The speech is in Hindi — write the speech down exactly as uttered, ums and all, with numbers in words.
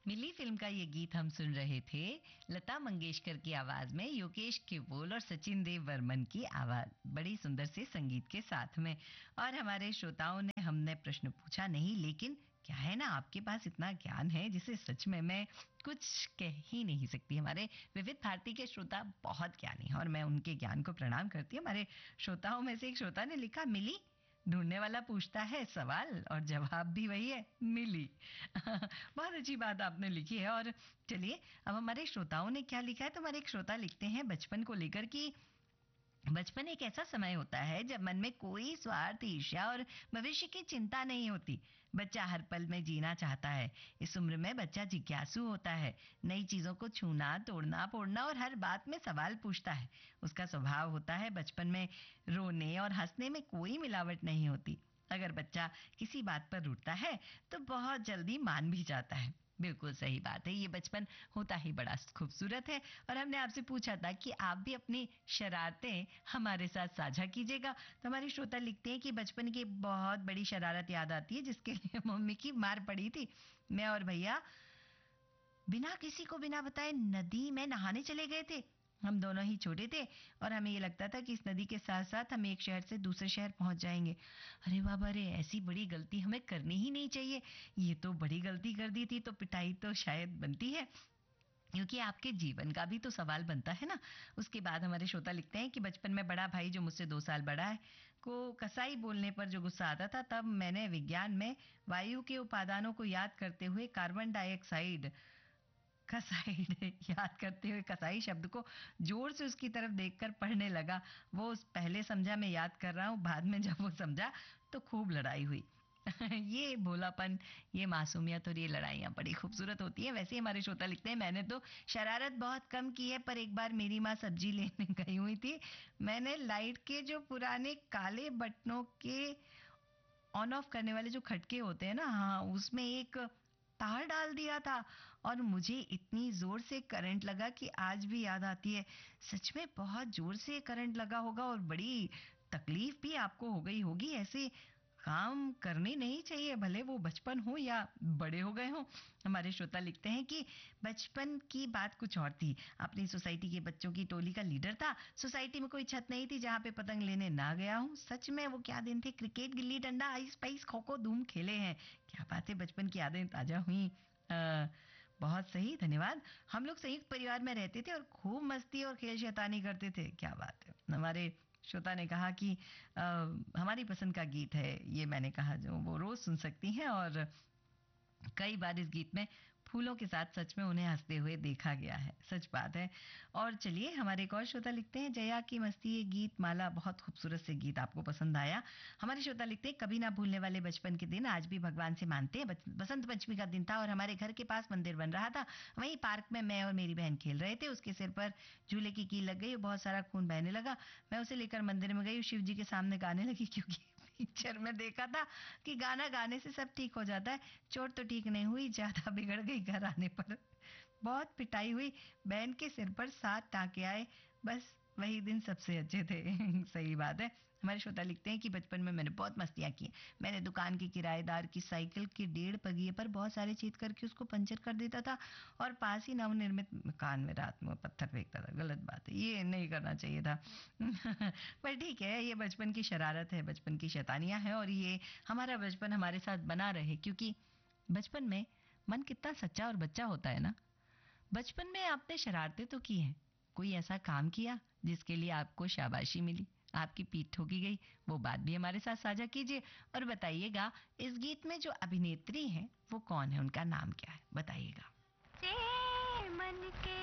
मिली फिल्म का ये गीत हम सुन रहे थे लता मंगेशकर की आवाज में, योगेश केवल और सचिन देव वर्मन की आवाज, बड़ी सुंदर से संगीत के साथ में। और हमारे श्रोताओं ने हमने प्रश्न पूछा नहीं, लेकिन क्या है ना, आपके पास इतना ज्ञान है जिसे सच में मैं कुछ कह ही नहीं सकती। हमारे विविध भारती के श्रोता बहुत ज्ञानी हैं और मैं उनके ज्ञान को प्रणाम करती हूँ। हमारे श्रोताओं में से एक श्रोता ने लिखा, मिली ढूंढने वाला पूछता है सवाल और जवाब भी वही है, मिली। बहुत अच्छी बात आपने लिखी है। और चलिए अब हमारे श्रोताओं ने क्या लिखा है, तो हमारे एक श्रोता लिखते हैं बचपन को लेकर कि बचपन एक ऐसा समय होता है जब मन में कोई स्वार्थ, ईर्ष्या और भविष्य की चिंता नहीं होती। बच्चा हर पल में जीना चाहता है। इस उम्र में बच्चा जिज्ञासु होता है, नई चीजों को छूना, तोड़ना, फोड़ना और हर बात में सवाल पूछता है। उसका स्वभाव होता है बचपन में रोने और हंसने में कोई मिलावट नहीं होती। अगर बच्चा किसी बात पर रूठता है तो बहुत जल्दी मान भी जाता है। बिल्कुल सही बात है, ये बचपन होता ही बड़ा खूबसूरत है। और हमने आपसे पूछा था कि आप भी अपनी शरारतें हमारे साथ साझा कीजिएगा। तो हमारे श्रोता लिखते हैं कि बचपन की बहुत बड़ी शरारत याद आती है जिसके लिए मम्मी की मार पड़ी थी। मैं और भैया बिना किसी को बिना बताए नदी में नहाने चले गए थे। हम दोनों ही छोटे थे और हमें ये लगता था कि इस नदी के साथ साथ हम एक शहर से दूसरे शहर पहुंच जाएंगे। अरे बाबा रे, ऐसी बड़ी गलती हमें करनी ही नहीं चाहिए। ये तो बड़ी गलती कर दी थी, तो पिटाई तो शायद बनती है, क्योंकि आपके जीवन का भी तो सवाल बनता है ना। उसके बाद हमारे श्रोता लिखते हैं कि बचपन में बड़ा भाई जो मुझसे दो साल बड़ा है को कसाई बोलने पर जो गुस्सा आता था, तब मैंने विज्ञान में वायु के उपादानों को याद करते हुए कार्बन डाइऑक्साइड कसाई याद करते हुए कसाई शब्द को जोर से उसकी तरफ देखकर पढ़ने लगा। वो उस पहले समझा, मैं याद कर रहा हूँ, बाद में जब वो समझा तो खूब लड़ाई हुई। ये भोलापन, ये मासूमियत और ये लड़ाइयाँ बड़ी खूबसूरत होती हैं। वैसे ही हमारे श्रोता लिखते हैं, मैंने तो शरारत बहुत कम की है, पर एक बार मेरी माँ सब्जी लेने गई हुई थी। मैंने लाइट के जो पुराने काले बटनों के ऑन ऑफ करने वाले जो खटके होते हैं ना, हाँ, उसमें एक तार डाल दिया था और मुझे इतनी जोर से करंट लगा कि आज भी याद आती है। सच में बहुत जोर से करंट लगा होगा और बड़ी तकलीफ भी आपको हो गई होगी। ऐसे काम करने नहीं चाहिए, भले वो बचपन हो या बड़े हो गए हो। हमारे श्रोता लिखते हैं कि बचपन की बात कुछ और थी। अपनी सोसाइटी के बच्चों की टोली का लीडर था। सोसाइटी में कोई छत नहीं थी जहाँ पे पतंग लेने ना गया हूँ। सच में वो क्या दिन थे, cricket, gilli danda, ice price, kho kho धूम खेले हैं। क्या बात है, बचपन की यादें ताजा हुई। आ, बहुत सही, धन्यवाद। हम लोग संयुक्त परिवार में रहते थे और खूब मस्ती और खेल शैतानी करते थे। क्या बात है। हमारे श्रोता ने कहा कि आ, हमारी पसंद का गीत है ये, मैंने कहा जो वो रोज सुन सकती हैं। और कई बार इस गीत में फूलों के साथ सच में उन्हें हंसते हुए देखा गया है, सच बात है। और चलिए हमारे एक और श्रोता लिखते हैं, जया की मस्ती ये गीत माला, बहुत खूबसूरत से गीत आपको पसंद आया। हमारे श्रोता लिखते हैं, कभी ना भूलने वाले बचपन के दिन, आज भी भगवान से मानते हैं। बसंत पंचमी का दिन था और हमारे घर के पास मंदिर बन रहा था। वहीं पार्क में मैं और मेरी बहन खेल रहे थे। उसके सिर पर झूले की कील लग गई और बहुत सारा खून बहने लगा। मैं उसे लेकर मंदिर में गई, शिव जी के सामने गाने लगी, क्योंकि पिक्चर में देखा था कि गाना गाने से सब ठीक हो जाता है। चोट तो ठीक नहीं हुई, ज्यादा बिगड़ गई। घर आने पर बहुत पिटाई हुई, बहन के सिर पर सात टांके आए। बस वही दिन सबसे अच्छे थे। सही बात है। हमारे श्रोता लिखते हैं कि बचपन में मैंने बहुत मस्तियां की। मैंने दुकान के किराएदार की साइकिल के डेढ़ पहिए पर बहुत सारे छेद करके उसको पंचर कर देता था और पास ही नवनिर्मित मकान में रात में पत्थर फेंकता था। गलत बात है, ये नहीं करना चाहिए था। पर ठीक है, ये बचपन की शरारत है, बचपन की शैतानियां हैं और ये हमारा बचपन हमारे साथ बना रहे, क्योंकि बचपन में मन कितना सच्चा और बच्चा होता है ना। बचपन में आपने शरारतें तो की हैं, कोई ऐसा काम किया जिसके लिए आपको शाबाशी मिली, आपकी पीठ ठोकी गई, वो बात भी हमारे साथ साझा कीजिए और बताइएगा इस गीत में जो अभिनेत्री हैं वो कौन है, उनका नाम क्या है, बताइएगा। मन के